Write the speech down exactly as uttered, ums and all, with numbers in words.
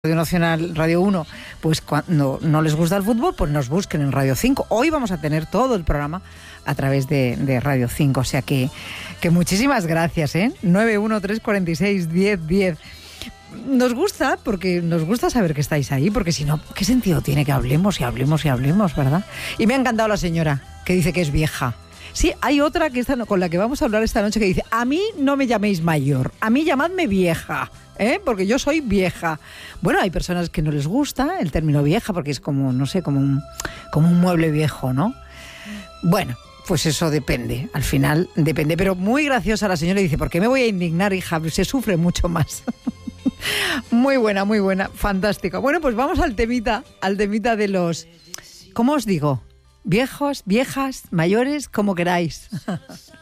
Radio Nacional, Radio uno, pues cuando no les gusta el fútbol, pues nos busquen en Radio cinco. Hoy vamos a tener todo el programa a través de, de Radio cinco, o sea que, que muchísimas gracias, ¿eh? nueve uno tres cuatro seis diez diez. Nos gusta, porque nos gusta saber que estáis ahí, porque si no, ¿qué sentido tiene que hablemos y hablemos y hablemos, verdad? Y me ha encantado la señora, que dice que es vieja. Sí, hay otra que está, con la que vamos a hablar esta noche que dice: a mí no me llaméis mayor, a mí llamadme vieja, ¿eh? Porque yo soy vieja. Bueno, hay personas que no les gusta el término vieja porque es como, no sé, como un, como un mueble viejo, ¿no? Bueno, pues eso depende, al final depende. Pero muy graciosa la señora, dice: ¿por qué me voy a indignar, hija? Se sufre mucho más. Muy buena, muy buena, fantástica. Bueno, pues vamos al temita, al temita de los, ¿cómo os digo? Viejos, viejas, mayores, como queráis.